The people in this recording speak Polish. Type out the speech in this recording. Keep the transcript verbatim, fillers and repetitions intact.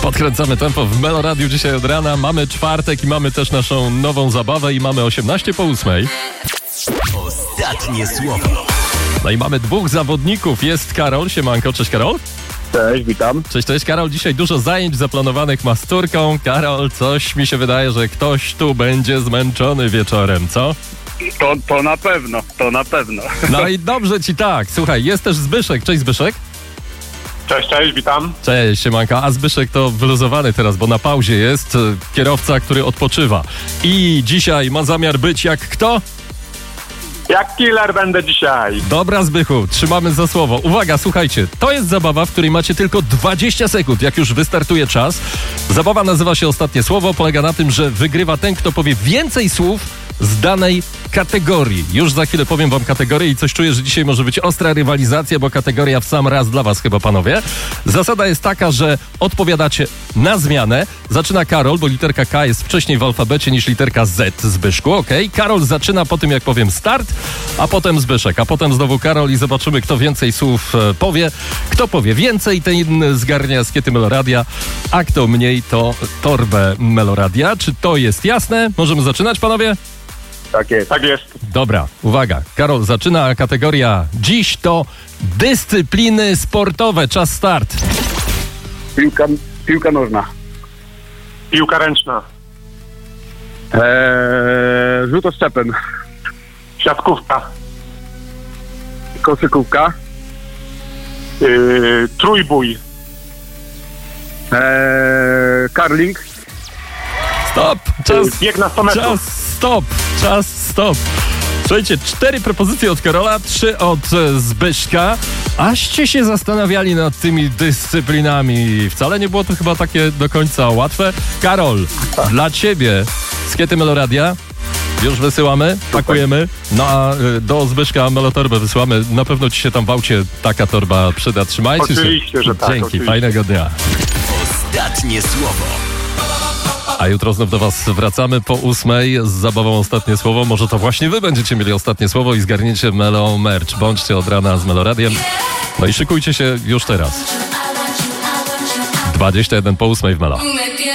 Podkręcamy tempo w Melo Radiu dzisiaj od rana. Mamy czwartek i mamy też naszą nową zabawę i mamy osiemnaście po ósmej. Ostatnie słowo. No i mamy dwóch zawodników. Jest Karol. Siemanko, cześć Karol. Cześć, witam. Cześć, cześć Karol. Dzisiaj dużo zajęć zaplanowanych ma z Turką. Karol, coś mi się wydaje, że ktoś tu będzie zmęczony wieczorem, co? To, to na pewno, to na pewno. No i dobrze ci tak. Słuchaj, jest też Zbyszek. Cześć Zbyszek. Cześć, cześć, witam. Cześć, siemanka. A Zbyszek to wyluzowany teraz, bo na pauzie jest kierowca, który odpoczywa. I dzisiaj ma zamiar być jak kto? Jak killer będę dzisiaj. Dobra, Zbychu, trzymamy za słowo. Uwaga, słuchajcie, to jest zabawa, w której macie tylko dwadzieścia sekund, jak już wystartuje czas. Zabawa nazywa się Ostatnie Słowo. Polega na tym, że wygrywa ten, kto powie więcej słów z danej kategorii. Już za chwilę powiem wam kategorię i coś czuję, że dzisiaj może być ostra rywalizacja, bo kategoria w sam raz dla was chyba, panowie. Zasada jest taka, że odpowiadacie na zmianę. Zaczyna Karol, bo literka K jest wcześniej w alfabecie niż literka Z, Zbyszku, okej? Okay? Karol zaczyna po tym, jak powiem start, a potem Zbyszek, a potem znowu Karol i zobaczymy, kto więcej słów e, powie. Kto powie więcej, ten zgarnia skiety Meloradia, a kto mniej, to torbę Meloradia. Czy to jest jasne? Możemy zaczynać, panowie? Tak jest. Tak jest. Dobra, uwaga. Karol zaczyna, kategoria dziś to dyscypliny sportowe. Czas start. Piłka, piłka nożna. Piłka ręczna. Eee, rzutoszczepen. Siatkówka. Koszykówka. Yy, trójbój. Eee, curling. Stop! Czas, Bieg na sto metrów. czas, stop! Czas, stop! Słuchajcie, cztery propozycje od Karola, trzy od e, Zbyszka. Aście się zastanawiali nad tymi dyscyplinami. Wcale nie było to chyba takie do końca łatwe. Karol, dla ciebie skiety Meloradia już wysyłamy, pakujemy. No a y, do Zbyszka Melotorbę wysyłamy. Na pewno ci się tam w aucie taka torba przyda. Trzymajcie się. Oczywiście, że tak, Dzięki, oczywiście. fajnego dnia. Ostatnie słowo. A jutro znów do was wracamy po ósmej z zabawą Ostatnie Słowo. Może to właśnie wy będziecie mieli ostatnie słowo i zgarniecie Melo Merch. Bądźcie od rana z Meloradiem. No i szykujcie się już teraz. dwadzieścia jeden po ósmej w Melo.